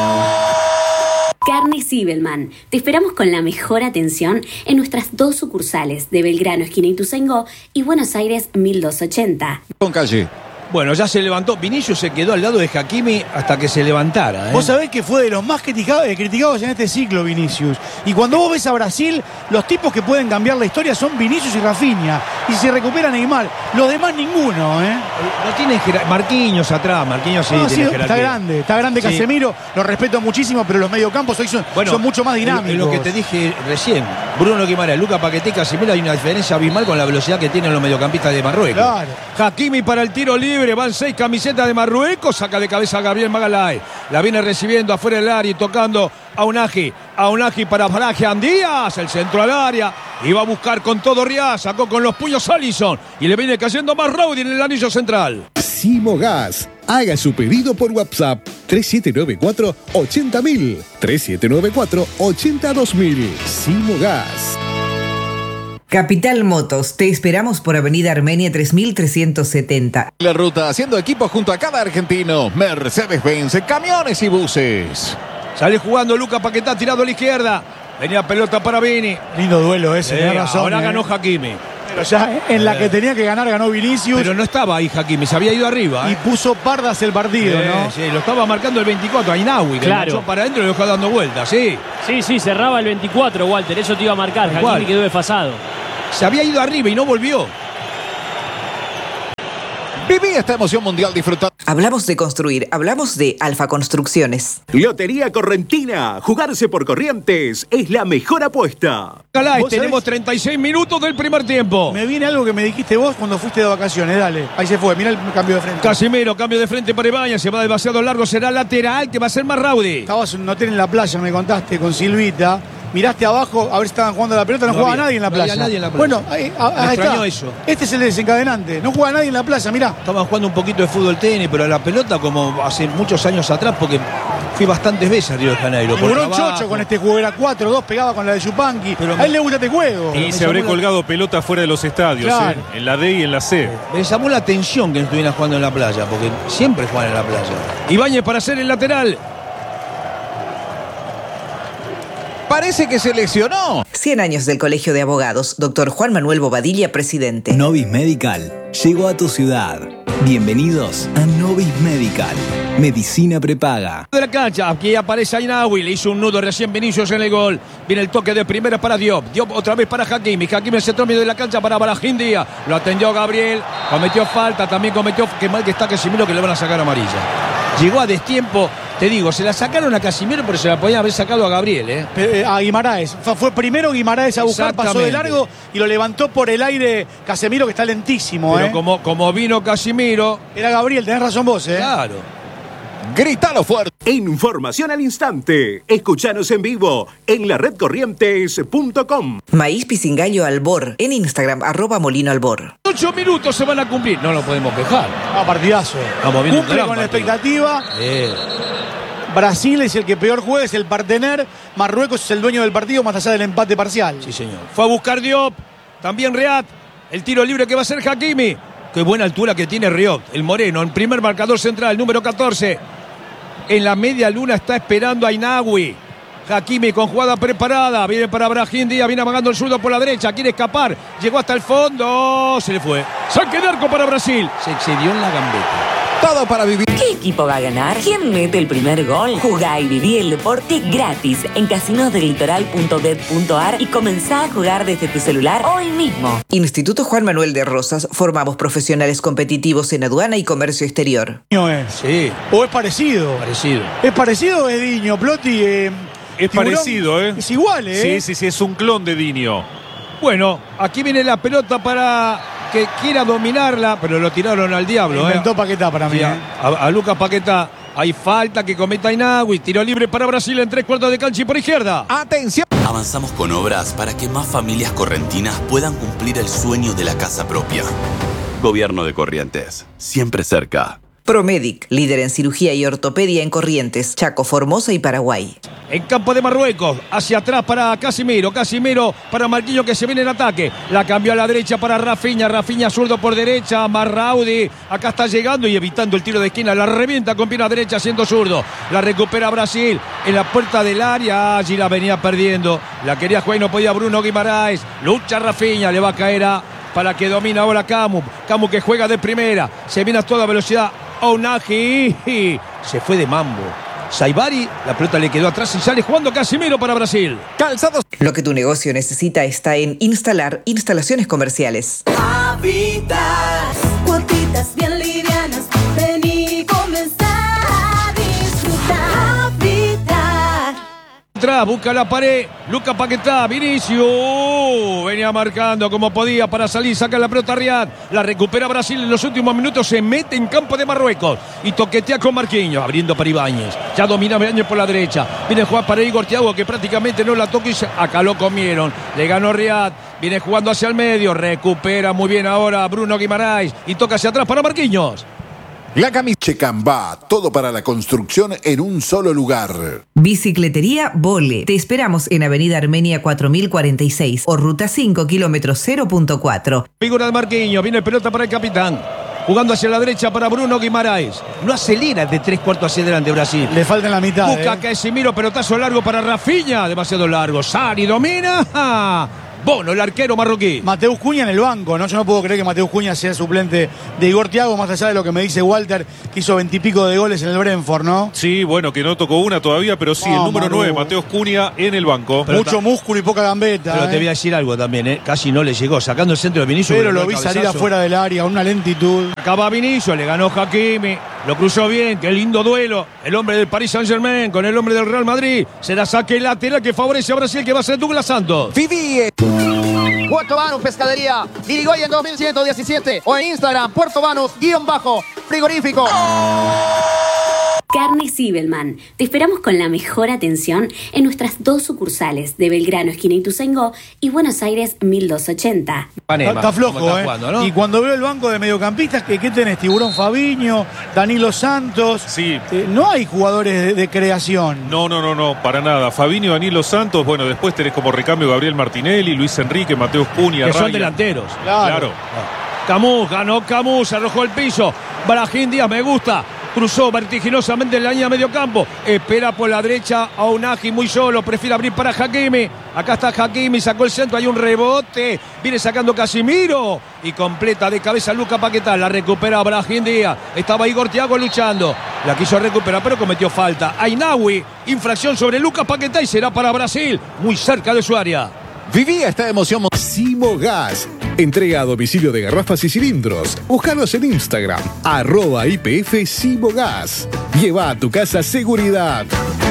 Carnes Zibelman. Te esperamos con la mejor atención en nuestras 2 sucursales de Belgrano, esquina Ituzaingó, y Buenos Aires 1280. Con calle. Bueno, ya se levantó. Vinicius se quedó al lado de Hakimi hasta que se levantara. Vos sabés que fue de los más criticados en este ciclo, Vinicius. Y cuando vos ves a Brasil, los tipos que pueden cambiar la historia son Vinicius y Rafinha. Y se recupera Neymar. Los demás ninguno, No tiene Marquinhos atrás. Marquinhos sí tiene jerarquía. Está grande Sí. Casemiro. Lo respeto muchísimo, pero los mediocampos hoy son mucho más dinámicos. Lo que te dije recién. Bruno Guimaraes, Lucas Paquetá y Casemiro, hay una diferencia abismal con la velocidad que tienen los mediocampistas de Marruecos. Claro. Hakimi para el tiro libre. Van 6 camisetas de Marruecos. Saca de cabeza a Gabriel Magalhães. La viene recibiendo afuera del área y tocando a Aunaje para Brahim Díaz. El centro al área. Iba a buscar con todo Riaz. Sacó con los puños Alisson. Y le viene cayendo Mazraoui en el anillo central. Simogas. Haga su pedido por WhatsApp 3794-80000. 3794-82000. Simogas. Capital Motos, te esperamos por Avenida Armenia 3370. La ruta haciendo equipo junto a cada argentino. Mercedes-Benz, camiones y buses. Sale jugando Luca Paquetá tirado a la izquierda. Venía pelota para Vini. Lindo duelo ese, tenés razón. Ahora ganó Hakimi. Pero ya en la que tenía que ganar ganó Vinicius. Pero no estaba ahí Hakimi, se había ido arriba. Y puso pardas el partido, ¿no? Sí, lo estaba marcando el 24, Ainawi. Claro. Lo echó para adentro y lo dejó dando vueltas, sí. Sí, cerraba el 24, Walter. Eso te iba a marcar. Hakimi quedó desfasado. Se había ido arriba y no volvió. Viví esta emoción mundial disfrutando. Hablamos de construir, hablamos de Alfa Construcciones. Lotería Correntina. Jugarse por Corrientes es la mejor apuesta. Tenemos 36 minutos del primer tiempo. Me viene algo que me dijiste vos cuando fuiste de vacaciones. Dale, ahí se fue. Mirá el cambio de frente. Casimiro, cambio de frente para Ibañez. Se va demasiado largo, será lateral, que va a ser Marraudi. Estabas en un hotel en la playa, me contaste, con Silvita. Miraste abajo a ver si estaban jugando a la pelota, no jugaba nadie en la playa. Nadie en la playa. Bueno, ahí está. Eso. Este es el desencadenante. No juega nadie en la playa, mirá. Estaban jugando un poquito de fútbol tenis, pero a la pelota como hace muchos años atrás, porque fui bastantes veces a Río de Janeiro. Figuró Chocho con este juego, era 4-2, pegaba con la de Yupanqui. Pero a él le gusta este juego. Y se habré colgado pelota fuera de los estadios, claro. En la D y en la C. Me llamó la atención que no estuvieran jugando en la playa, porque siempre juegan en la playa. Ibáñez para hacer el lateral. Parece que se lesionó. 100 años del Colegio de Abogados, Dr. Juan Manuel Bobadilla, presidente. Novis Medical llegó a tu ciudad. Bienvenidos a Novis Medical. Medicina prepaga. De la cancha, aquí aparece Ainawi, le hizo un nudo recién Vinicius en el gol. Viene el toque de primera para Diop. Diop otra vez para Hakimi. Hakimi se medio de la cancha para Brahim Díaz. Lo atendió Gabriel. Cometió falta, también cometió. Qué mal que está Casimiro, que le van a sacar amarilla. Llegó a destiempo. Te digo, se la sacaron a Casimiro, pero se la podían haber sacado a Gabriel, a Guimaraes. Fue primero Guimaraes a buscar, pasó de largo y lo levantó por el aire Casemiro, que está lentísimo. Pero como vino Casimiro. Era Gabriel, tenés razón vos, Claro. Grítalo fuerte. Información al instante. Escuchanos en vivo en la redcorrientes.com. Maíz Pisingallo Albor, en Instagram, @molinoalbor. 8 minutos se van a cumplir. No lo podemos quejar. Partidazo. Cumple con la expectativa. Brasil es el que peor juega, es el partener. Marruecos es el dueño del partido, más allá del empate parcial. Sí, señor. Fue a buscar Diop. También Riad. El tiro libre que va a ser Hakimi. Qué buena altura que tiene Riot, el moreno, el primer marcador central, número 14. En la media luna está esperando a Ainawi. Hakimi con jugada preparada. Viene para Brahim Díaz, viene amagando el zurdo por la derecha. Quiere escapar. Llegó hasta el fondo. Se le fue. Saque de arco para Brasil. Se excedió en la gambeta. Todo para vivir. ¿Qué equipo va a ganar? ¿Quién mete el primer gol? Jugá y viví el deporte gratis en casinosdelitoral.bet.ar y comenzá a jugar desde tu celular hoy mismo. Instituto Juan Manuel de Rosas, formamos profesionales competitivos en aduana y comercio exterior. Sí. ¿O es parecido? Parecido. ¿Es parecido o es Diño? Plotti. Es Tiburón, parecido, Es igual, Sí, es un clon de Diño. Bueno, aquí viene la pelota para que quiera dominarla, pero lo tiraron al diablo. Inventó Paquetá para mí. Sí, a Lucas Paquetá. Hay falta que cometa Ainawi. Tiro libre para Brasil en 3/4 de cancha y por izquierda. ¡Atención! Avanzamos con obras para que más familias correntinas puedan cumplir el sueño de la casa propia. Gobierno de Corrientes. Siempre cerca. Promedic, líder en cirugía y ortopedia en Corrientes, Chaco, Formosa y Paraguay. En campo de Marruecos, hacia atrás para Casimiro. Casimiro para Marquinhos, que se viene en ataque. La cambió a la derecha para Rafinha. Rafinha zurdo por derecha. Marraudi. Acá está llegando y evitando el tiro de esquina. La revienta con pierna derecha siendo zurdo. La recupera Brasil en la puerta del área. Allí la venía perdiendo. La quería jugar y no podía Bruno Guimaraes. Lucha Rafinha. Le va a caer para que domina ahora Camu. Camu que juega de primera. Se viene a toda velocidad. Onaji. Se fue de mambo. Saibari, la pelota le quedó atrás y sale jugando Casimiro para Brasil. Calzados. Lo que tu negocio necesita está en Instalar Instalaciones Comerciales. Habitas, cuotitas bien livianas, ven y comenzá a disfrutar. Habitat. Busca la pared, Luca Paquetá, Vinicius, venía marcando como podía para salir, saca la pelota Riad, la recupera Brasil en los últimos minutos, se mete en campo de Marruecos y toquetea con Marquinhos, abriendo para Ibáñez, ya domina Ibáñez por la derecha, viene a jugar para Igor Thiago, que prácticamente no la toca y acá lo comieron, le ganó Riad, viene jugando hacia el medio, recupera muy bien ahora Bruno Guimaraes y toca hacia atrás para Marquinhos. La camisa Checambá, todo para la construcción en un solo lugar. Bicicletería Vole. Te esperamos en Avenida Armenia 4046 o Ruta 5, kilómetro 0.4. Figura de Marquinhos, viene pelota para el capitán. Jugando hacia la derecha para Bruno Guimaraes. No acelera de 3/4 hacia adelante Brasil. Le falta en la mitad. Busca a Casemiro, pelotazo largo para Rafinha. Demasiado largo. Sari domina. Bono, el arquero marroquí. Mateus Cunha en el banco, ¿no? Yo no puedo creer que Mateus Cunha sea suplente de Igor Thiago, más allá de lo que me dice Walter, que hizo 20 y pico de goles en el Brentford, ¿no? Sí, bueno, que no tocó una todavía, pero sí, el número 9, Mateus Cunha, en el banco. Mucho músculo y poca gambeta. Pero te voy a decir algo también, Casi no le llegó, sacando el centro de Vinicius. Pero lo vi salir afuera del área, una lentitud. Acaba Vinicius, le ganó Hakimi, lo cruzó bien, qué lindo duelo. El hombre del Paris Saint-Germain con el hombre del Real Madrid. Será saque lateral que favorece a Brasil, que va a ser Douglas Santos. Vivi. Puerto Banús Pescadería, Dirigoyen 2117 o en Instagram, Puerto Banús_frigorífico. Carne Zibelman. Te esperamos con la mejor atención en nuestras 2 sucursales de Belgrano, esquina Ituzaingó, y Buenos Aires 1280. Está flojo, jugando, ¿no? Y cuando veo el banco de mediocampistas, ¿qué tenés? Tiburón Fabiño, Danilo Santos. Sí. No hay jugadores de creación. No, para nada. Fabinho, Danilo Santos, bueno, después tenés como recambio Gabriel Martinelli, Luis Enrique, Mateus Cunha, Que son Raya. delanteros. Claro. Camus, ganó Camus, arrojó el piso. Brahim Díaz, me gusta. Cruzó vertiginosamente en la línea de medio campo. Espera por la derecha a Unagi muy solo. Prefiere abrir para Hakimi. Acá está Hakimi, sacó el centro. Hay un rebote. Viene sacando Casemiro. Y completa de cabeza Lucas Paquetá. La recupera Brahim Díaz. Estaba Igor Thiago luchando. La quiso recuperar, pero cometió falta. Ainawi, infracción sobre Lucas Paquetá y será para Brasil. Muy cerca de su área. Vivía esta emoción. Simo Gas. Entrega a domicilio de garrafas y cilindros. Búscanos en Instagram, @IPF Simo Gas. Lleva a tu casa seguridad.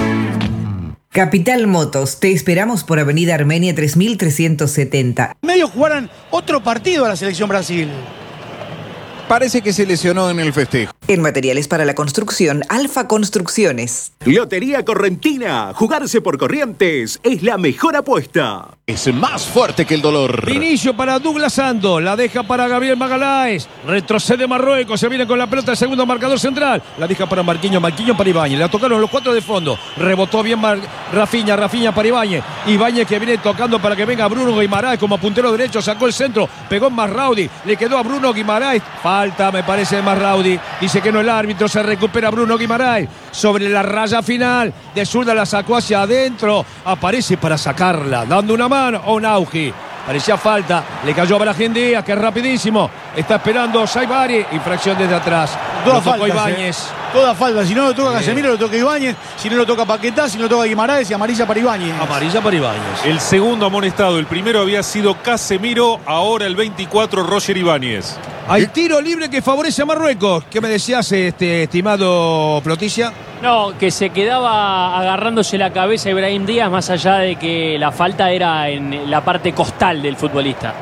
Capital Motos. Te esperamos por Avenida Armenia 3370. Medio jugaran otro partido a la selección Brasil. Parece que se lesionó en el festejo. En materiales para la construcción, Alfa Construcciones. Lotería Correntina. Jugarse por Corrientes es la mejor apuesta. Es más fuerte que el dolor. Inicio para Douglas Santos. La deja para Gabriel Magaláes. Retrocede Marruecos. Se viene con la pelota el segundo marcador central. La deja para Marquinhos. Marquinhos para Ibáñez. La tocaron los 4 de fondo. Rebotó bien Rafinha. Rafinha para Ibáñez. Ibáñez que viene tocando para que venga Bruno Guimaraes como puntero derecho. Sacó el centro. Pegó en Masraoui. Le quedó a Bruno Guimaraes. Falta, me parece, de Masraoui. Dice que no el árbitro. Se recupera Bruno Guimaraes. Sobre la raya final. De zurda la sacó hacia adentro. Aparece para sacarla. Dando una mano a Unauji. Parecía falta. Le cayó a Brahim Díaz, que es rapidísimo. Está esperando Saibari. Infracción desde atrás. Toda Lo tocó falta, Ibáñez. Toda falta. Si no lo toca Casemiro, lo toca Ibáñez. Si no lo toca Paquetá, si no lo toca Guimaraes y amarilla para Ibáñez. Amarilla para Ibáñez. El segundo amonestado. El primero había sido Casemiro. Ahora el 24, Roger Ibáñez. Hay tiro libre que favorece a Marruecos. ¿Qué me decías, estimado Ploticia? No, que se quedaba agarrándose la cabeza Ibrahim Díaz, más allá de que la falta era en la parte costal del futbolista.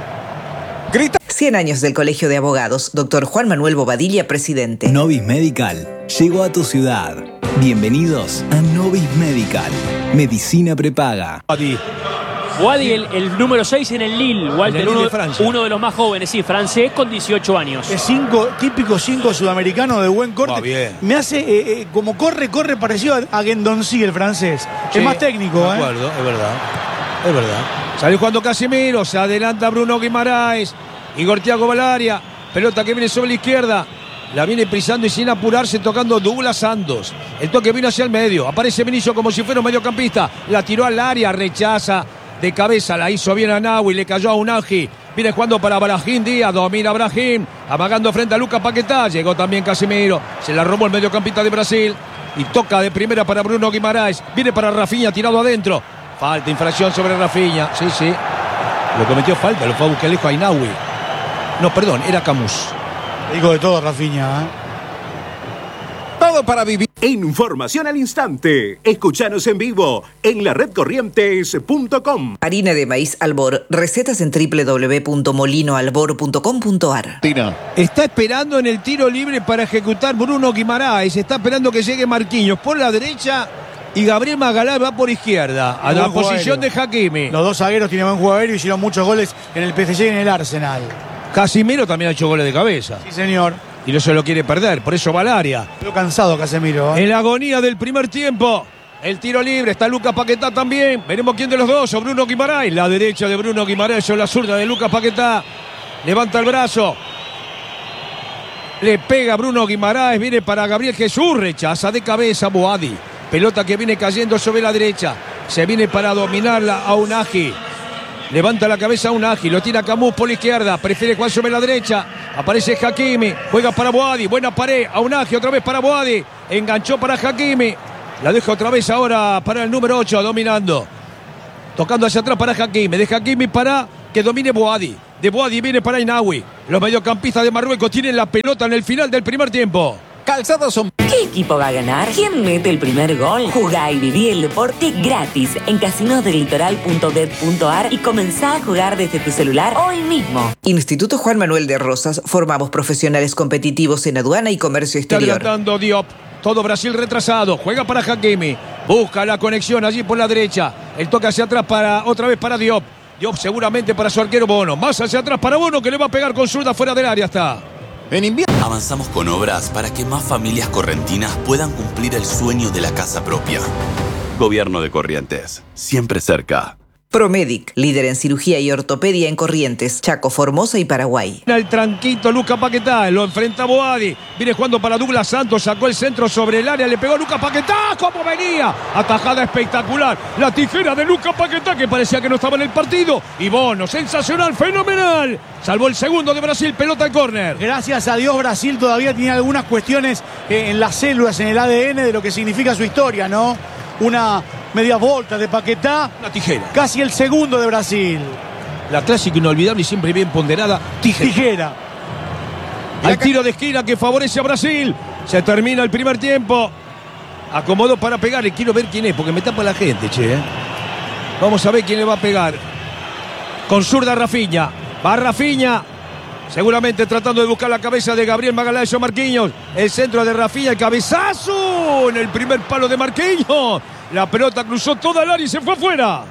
100 años del Colegio de Abogados. Doctor Juan Manuel Bobadilla, presidente. Novis Medical llegó a tu ciudad. Bienvenidos a Novis Medical. Medicina prepaga. Wadi, el número 6 en el Lille. Walter, uno de los más jóvenes, sí, francés con 18 años. Es típico 5 sudamericano de buen corte. Bien. Me hace como corre parecido a Guendouzi, el francés. Sí, es más técnico, de acuerdo, es verdad. Salió jugando Casemiro, se adelanta Bruno Guimaraes. Igor Thiago va al área. Pelota que viene sobre la izquierda. La viene prisando y sin apurarse, tocando Douglas Santos. El toque vino hacia el medio. Aparece Vinicius como si fuera un mediocampista. La tiró al área, rechaza. De cabeza la hizo bien a Nahui, le cayó a Unagi. Viene jugando para Brahim Díaz, domina Brahim, amagando frente a Lucas Paquetá. Llegó también Casemiro, se la robó el mediocampista de Brasil. Y toca de primera para Bruno Guimaraes. Viene para Rafinha, tirado adentro. Falta, infracción sobre Rafinha. Sí. Lo cometió falta, lo fue a buscar lejos a Ainawi. No, perdón, era Camus. Digo de todo, Rafinha. Todo para vivir. Información al instante. Escuchanos en vivo en la redcorrientes.com. Harina de maíz Albor. Recetas en www.molinoalbor.com.ar. Está esperando en el tiro libre para ejecutar Bruno Guimaraes. Está esperando que llegue Marquinhos por la derecha y Gabriel Magaláes va por izquierda a la posición de Hakimi. Los dos zagueros tienen buen juego aéreo y hicieron muchos goles en el PSG y en el Arsenal. Casemiro también ha hecho goles de cabeza. Sí, señor. y no se lo quiere perder, por eso va al área. Estoy cansado, Casemiro. En la agonía del primer tiempo, el tiro libre, está Lucas Paquetá también. Veremos quién de los dos, o Bruno Guimaraes. La derecha de Bruno Guimaraes o la zurda de Lucas Paquetá. Levanta el brazo. Le pega Bruno Guimaraes, viene para Gabriel Jesús, rechaza de cabeza Boadi. Pelota que viene cayendo sobre la derecha. Se viene para dominarla a Unagi. Levanta la cabeza a Unagi, lo tira Camus por la izquierda, prefiere jugar sobre la derecha. Aparece Hakimi, juega para Boadi, buena pared, a Unagi, otra vez para Boadi. Enganchó para Hakimi. La deja otra vez ahora para el número 8, dominando. Tocando hacia atrás para Hakimi. De Hakimi para que domine Boadi. De Boadi viene para Inawi. Los mediocampistas de Marruecos tienen la pelota en el final del primer tiempo. Calzados son... ¿Qué equipo va a ganar? ¿Quién mete el primer gol? Jugá y viví el deporte gratis en casinosdelitoral.bet.ar y comenzá a jugar desde tu celular hoy mismo. Instituto Juan Manuel de Rosas. Formamos profesionales competitivos en aduana y comercio Está exterior. adelantando Diop. Todo Brasil retrasado. Juega para Hakimi. Busca la conexión allí por la derecha. El toque hacia atrás otra vez para Diop. Diop seguramente para su arquero Bono. Más hacia atrás para Bono, que le va a pegar con zurda fuera del área. Está. En invierno avanzamos con obras para que más familias correntinas puedan cumplir el sueño de la casa propia. Gobierno de Corrientes, siempre cerca. Promedic, líder en cirugía y ortopedia en Corrientes, Chaco, Formosa y Paraguay. El tranquito Lucas Paquetá, lo enfrenta Boadi. Viene jugando para Douglas Santos, sacó el centro sobre el área, le pegó Lucas Paquetá. ¿Cómo venía? Atajada espectacular. La tijera de Lucas Paquetá, que parecía que no estaba en el partido. Y Bono, sensacional, fenomenal. Salvó el segundo de Brasil, pelota al córner. Gracias a Dios, Brasil todavía tiene algunas cuestiones en las células, en el ADN de lo que significa su historia, ¿no? Una media volta de Paquetá. Una tijera. Casi el segundo de Brasil. La clásica inolvidable y siempre bien ponderada, tijera. Al tiro de esquina que favorece a Brasil. Se termina el primer tiempo. Acomodó para pegar. Y quiero ver quién es, porque me tapa la gente, che. Vamos a ver quién le va a pegar. Con zurda Rafinha. Va Rafinha. Seguramente tratando de buscar la cabeza de Gabriel Magalhães o Marquinhos. El centro de Rafinha, el cabezazo en el primer palo de Marquinhos. La pelota cruzó toda el área y se fue afuera.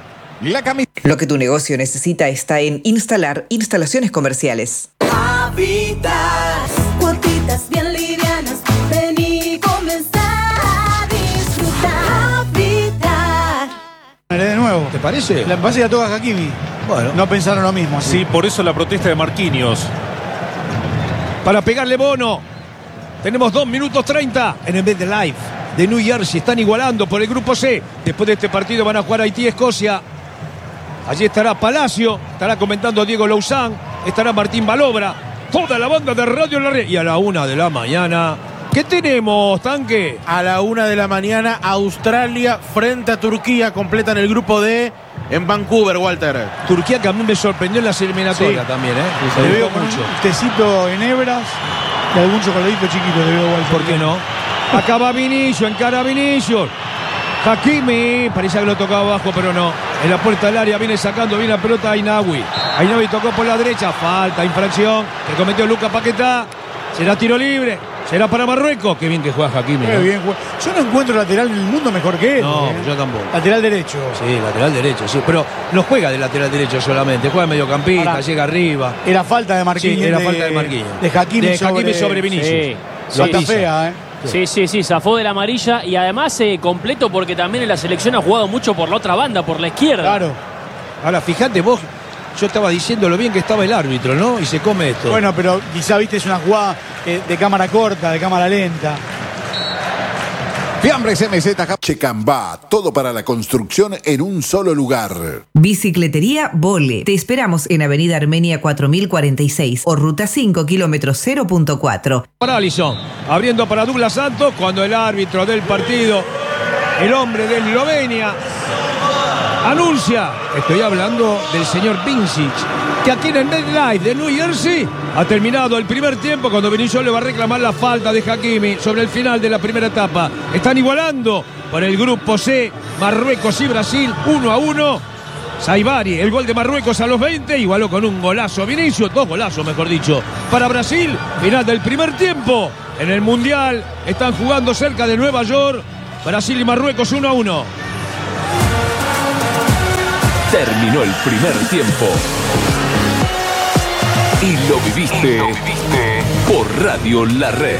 Lo que tu negocio necesita está en Instalar Instalaciones Comerciales. Habitat, cuotitas bien livianas, ven y comenzá a disfrutar. Habitat. De nuevo. ¿Te parece? La pase la toca Hakimi. Bueno. No pensaron lo mismo. Sí, por eso la protesta de Marquinhos. Para pegarle Bono. Tenemos 2 minutos 30 en el Bet Live de New Jersey. Están igualando por el grupo C. Después de este partido van a jugar Haití y Escocia. Allí estará Palacio, estará comentando Diego Louzán, estará Martín Balobra, toda la banda de Radio La Red. Y a la 1 de la mañana, ¿qué tenemos, Tanque? A la 1 de la mañana, Australia frente a Turquía. Completan el grupo D en Vancouver, Walter. Turquía, que a mí me sorprendió en las eliminatorias también, ¿eh? Le veo con mucho. Un tecito en hebras y algún chocolatito chiquito le veo igual. ¿Por qué no? Acá va Vinicius, encara a Vinicius. Hakimi, parecía que lo tocaba abajo, pero no. En la puerta del área viene sacando bien la pelota a Inawi. Inawi tocó por la derecha, falta, infracción que cometió Lucas Paquetá. Será tiro libre, será para Marruecos. Qué bien que juega Hakimi, Qué ¿no? bien juega. Yo no encuentro lateral en el mundo mejor que él. No, yo tampoco. Lateral derecho. Sí, lateral derecho, sí. Pero no juega de lateral derecho solamente, juega mediocampista, llega arriba. Era falta de Marquinhos. Sí, era falta de Marquinhos. De Hakimi sobre Vinicius. Sí. Falta fea, ¿eh? Sí, zafó de la amarilla y además completo porque también en la selección ha jugado mucho por la otra banda, por la izquierda. Claro. Ahora, fíjate vos, yo estaba diciendo lo bien que estaba el árbitro, ¿no? Y se come esto. Bueno, pero quizá viste es una jugada de cámara corta, de cámara lenta. Fiambres MZ Checambá, todo para la construcción en un solo lugar. Bicicletería Vole. Te esperamos en Avenida Armenia 4046 o Ruta 5, kilómetro 0.4. Para Alisson, abriendo para Douglas Santos cuando el árbitro del partido, el hombre de Eslovenia, anuncia, estoy hablando del señor Vincic, que aquí en el MetLife de New Jersey ha terminado el primer tiempo cuando Vinicius le va a reclamar la falta de Hakimi sobre el final de la primera etapa. Están igualando por el grupo C, Marruecos y Brasil, 1-1. Saibari, el gol de Marruecos a los 20, igualó con un golazo Vinicius, 2 golazos mejor dicho, para Brasil. Final del primer tiempo en el Mundial, están jugando cerca de Nueva York, Brasil y Marruecos 1-1. Terminó el primer tiempo. Y lo viviste por Radio La Red.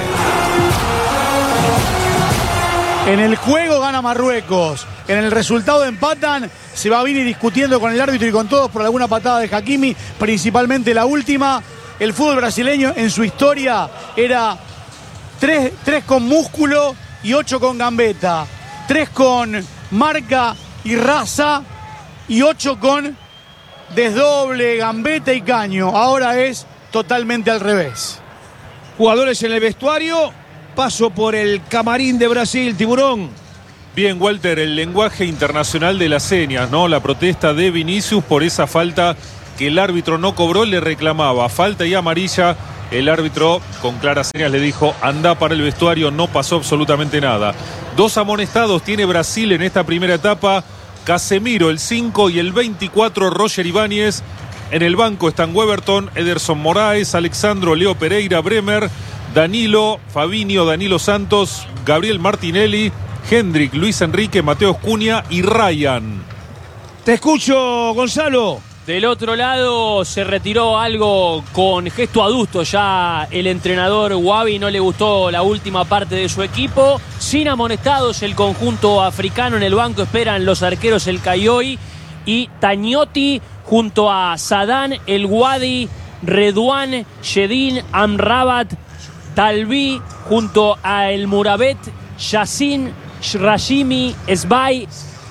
En el juego gana Marruecos. En el resultado empatan. Se va a venir discutiendo con el árbitro y con todos por alguna patada de Hakimi, principalmente la última. El fútbol brasileño en su historia era 3 con músculo y 8 con gambeta. 3 con marca y raza y 8 con desdoble, gambeta y caño. Ahora es totalmente al revés. Jugadores en el vestuario. Paso por el camarín de Brasil, Tiburón. Bien, Walter, el lenguaje internacional de las señas, ¿no? La protesta de Vinicius por esa falta que el árbitro no cobró, le reclamaba falta y amarilla. El árbitro con claras señas le dijo: anda para el vestuario, no pasó absolutamente nada. 2 amonestados tiene Brasil en esta primera etapa. Casemiro, el 5, y el 24, Roger Ibáñez. En el banco están Weberton, Ederson Moraes, Alexandro, Leo Pereira, Bremer, Danilo, Fabinho, Danilo Santos, Gabriel Martinelli, Hendrik, Luis Enrique, Mateo Cunha y Ryan. Te escucho, Gonzalo. Del otro lado se retiró algo con gesto adusto ya el entrenador Wabi. No le gustó la última parte de su equipo. Sin amonestados el conjunto africano. En el banco esperan los arqueros El Cayoy y Tañotti, junto a Sadán, El Wadi, Redouane, Shedin, Amrabat, Talbi, junto a El Murabet, Yassin, Rashimi, Esbay,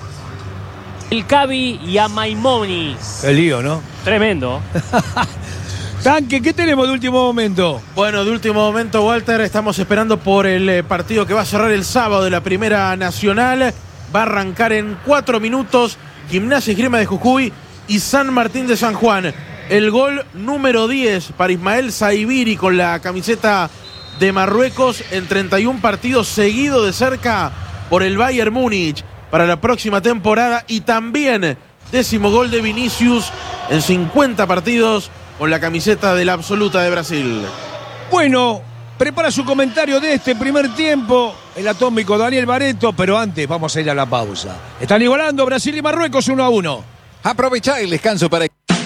El Cabi y a Maimoni. El lío, ¿no? Tremendo. Tanque, ¿qué tenemos de último momento? Bueno, de último momento, Walter, estamos esperando por el partido que va a cerrar el sábado de la Primera Nacional. Va a arrancar en 4 minutos Gimnasia y Esgrima de Jujuy y San Martín de San Juan. El gol número 10 para Ismael Saibiri con la camiseta de Marruecos en 31 partidos, seguido de cerca por el Bayern Múnich para la próxima temporada, y también 10º gol de Vinicius en 50 partidos con la camiseta de la absoluta de Brasil. Bueno, prepara su comentario de este primer tiempo el atómico Daniel Baretto, pero antes vamos a ir a la pausa. Están igualando Brasil y Marruecos 1-1. Aprovecha el descanso para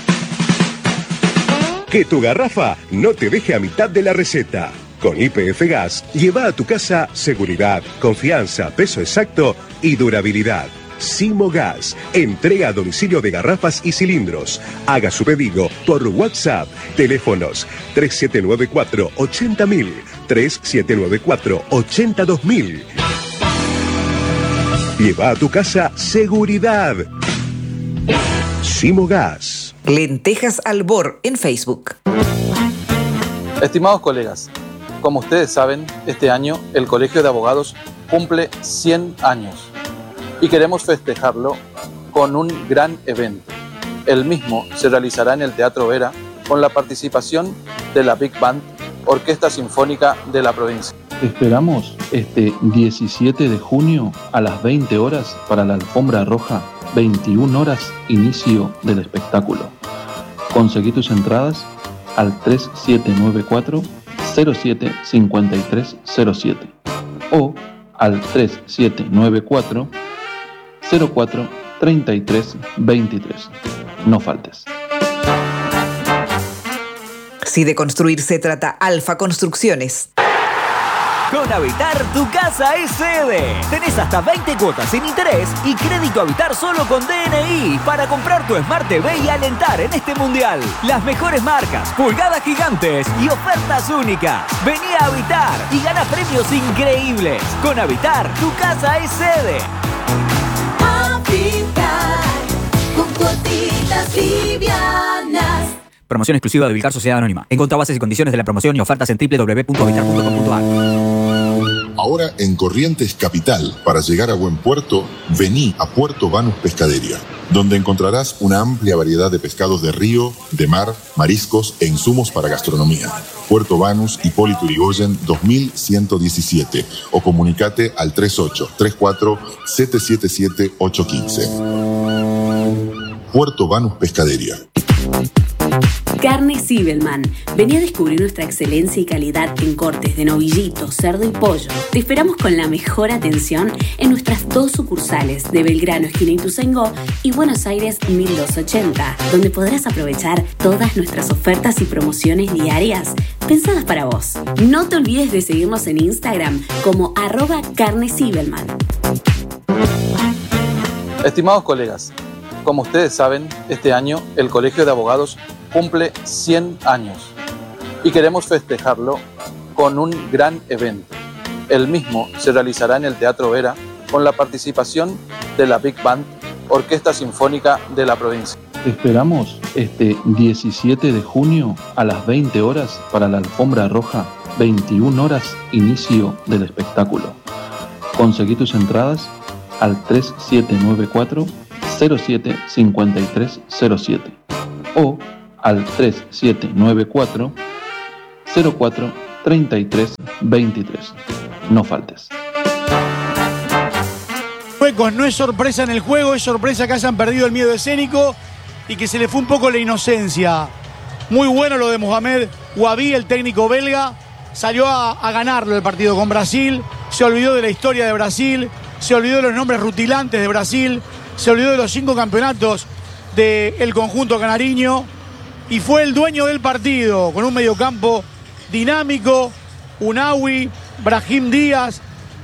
Que tu garrafa no te deje a mitad de la receta. Con YPF Gas, lleva a tu casa seguridad, confianza, peso exacto y durabilidad. Simo Gas, entrega a domicilio de garrafas y cilindros. Haga su pedido por WhatsApp. Teléfonos 3794-80000, 3794-82000. Lleva a tu casa seguridad. Simo Gas. Lentejas Albor en Facebook. Estimados colegas, como ustedes saben, este año el Colegio de Abogados cumple 100 años y queremos festejarlo con un gran evento. El mismo se realizará en el Teatro Vera con la participación de la Big Band, Orquesta Sinfónica de la provincia. Te esperamos este 17 de junio a las 20 horas para la alfombra roja, 21 horas inicio del espectáculo. Conseguí tus entradas al 3794-075307 o al 3794-043323. No faltes. Si de construir se trata, Alfa Construcciones. Con Habitar, tu casa es sede. Tenés hasta 20 cuotas sin interés y crédito Habitar solo con DNI para comprar tu Smart TV y alentar en este mundial. Las mejores marcas, pulgadas gigantes y ofertas únicas. Vení a Habitar y gana premios increíbles. Con Habitar, tu casa es sede. Habitar, con cuotitas livianas. Promoción exclusiva de Vilcar Sociedad Anónima. Encontrá bases y condiciones de la promoción y ofertas en www.habitar.com.ar. Ahora en Corrientes Capital, para llegar a buen puerto, vení a Puerto Banús Pescadería, donde encontrarás una amplia variedad de pescados de río, de mar, mariscos e insumos para gastronomía. Puerto Banús, Hipólito Yrigoyen 2117 o comunicate al 3834-777-815. Puerto Banús Pescadería. Carne Zibelman. Vení a descubrir nuestra excelencia y calidad en cortes de novillito, cerdo y pollo. Te esperamos con la mejor atención en nuestras 2 sucursales de Belgrano, esquina Ituzaingó, y Buenos Aires 1280, donde podrás aprovechar todas nuestras ofertas y promociones diarias pensadas para vos. No te olvides de seguirnos en Instagram como @carnesibelman. Estimados colegas, como ustedes saben, este año el Colegio de Abogados cumple 100 años y queremos festejarlo con un gran evento. El mismo se realizará en el Teatro Vera con la participación de la Big Band, Orquesta Sinfónica de la provincia. Te esperamos este 17 de junio a las 20 horas para la alfombra roja, 21 horas inicio del espectáculo. Conseguí tus entradas al 3794-075307 o al 3794-043323. No faltes. No es sorpresa en el juego, es sorpresa que hayan perdido el miedo escénico y que se le fue un poco la inocencia. Muy bueno lo de Mohamed Wabi, el técnico belga. Salió a ganarlo el partido con Brasil, se olvidó de la historia de Brasil, se olvidó de los nombres rutilantes de Brasil, se olvidó de los 5 campeonatos del conjunto canariño y fue el dueño del partido con un mediocampo dinámico, Unawi, Brahim Díaz,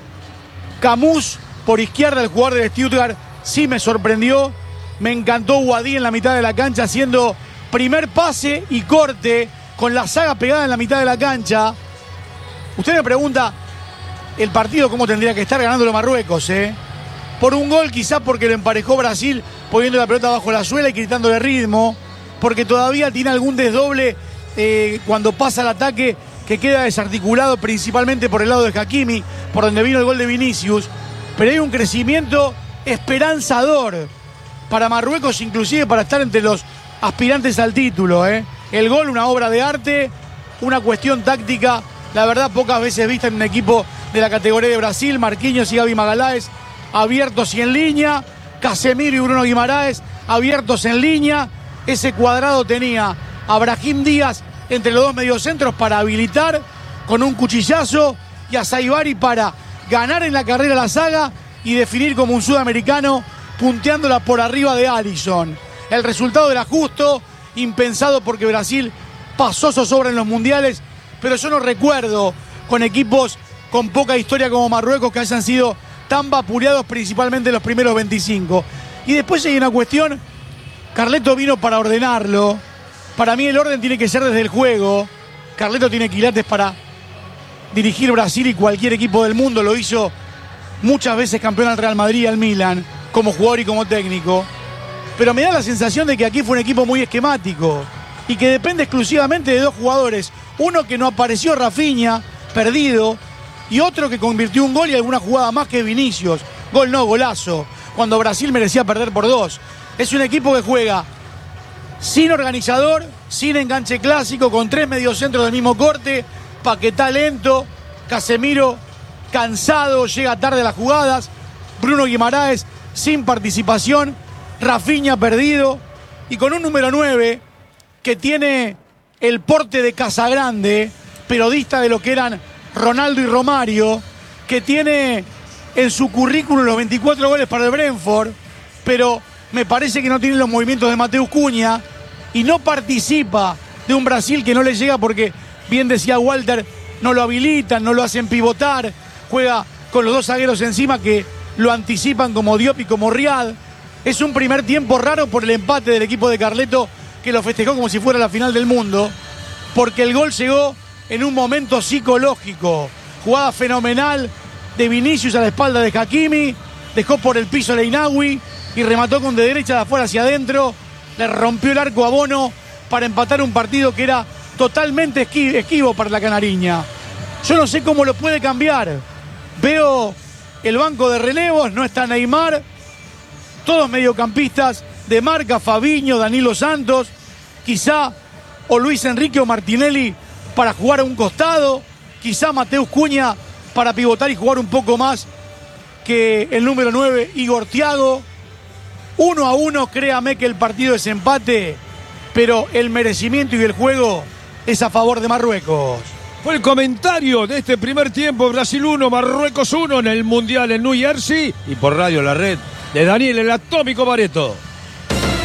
Camus por izquierda, el jugador del Stuttgart sí me sorprendió, me encantó Wadi en la mitad de la cancha haciendo primer pase y corte con la saga pegada en la mitad de la cancha. Usted me pregunta el partido cómo tendría que estar ganándolo Marruecos, por un gol, quizás porque lo emparejó Brasil poniendo la pelota bajo la suela y quitándole ritmo, porque todavía tiene algún desdoble cuando pasa el ataque que queda desarticulado principalmente por el lado de Hakimi, por donde vino el gol de Vinicius, pero hay un crecimiento esperanzador para Marruecos, inclusive para estar entre los aspirantes al título. El gol, una obra de arte, una cuestión táctica, la verdad pocas veces vista en un equipo de la categoría de Brasil. Marquinhos y Gaby Magalhães abiertos y en línea, Casemiro y Bruno Guimaraes abiertos en línea. Ese cuadrado tenía a Brahim Díaz entre los dos mediocentros para habilitar con un cuchillazo y a Saibari para ganar en la carrera la saga y definir como un sudamericano punteándola por arriba de Alisson. El resultado era justo, impensado porque Brasil pasó zozobra en los mundiales, pero yo no recuerdo con equipos con poca historia como Marruecos que hayan sido tan vapuleados principalmente en los primeros 25. Y después hay una cuestión, Carleto vino para ordenarlo. Para mí el orden tiene que ser desde el juego. Carleto tiene quilates para dirigir Brasil y cualquier equipo del mundo. Lo hizo muchas veces campeón al Real Madrid y al Milan, como jugador y como técnico. Pero me da la sensación de que aquí fue un equipo muy esquemático y que depende exclusivamente de dos jugadores. Uno que no apareció, Rafinha, perdido, y otro que convirtió un gol y alguna jugada más, que Vinicius. Gol no, golazo, cuando Brasil merecía perder por 2. Es un equipo que juega sin organizador, sin enganche clásico, con 3 mediocentros del mismo corte. Paquetá lento, Casemiro cansado, llega tarde a las jugadas, Bruno Guimaraes sin participación, Rafinha perdido y con un número 9 que tiene el porte de Casagrande, pero dista de lo que eran Ronaldo y Romario, que tiene en su currículum los 24 goles para el Brentford, pero me parece que no tiene los movimientos de Mateus Cunha y no participa de un Brasil que no le llega porque, bien decía Walter, no lo habilitan, no lo hacen pivotar, juega con los dos zagueros encima que lo anticipan como Diop y como Riad. Es un primer tiempo raro por el empate del equipo de Carleto, que lo festejó como si fuera la final del mundo, porque el gol llegó en un momento psicológico. Jugada fenomenal de Vinicius a la espalda de Hakimi, dejó por el piso a Leinawi y remató con de derecha de afuera hacia adentro, le rompió el arco a Bono para empatar un partido que era totalmente esquivo para la canariña. Yo no sé cómo lo puede cambiar. Veo el banco de relevos, no está Neymar, todos mediocampistas de marca, Fabinho, Danilo Santos, quizá o Luis Enrique o Martinelli para jugar a un costado, quizá Mateus Cunha para pivotar y jugar un poco más que el número 9, Igor Thiago. 1-1, créame que el partido es empate, pero el merecimiento y el juego es a favor de Marruecos. Fue el comentario de este primer tiempo, Brasil 1, Marruecos 1 en el Mundial en New Jersey y por Radio La Red de Daniel el Atómico Bareto.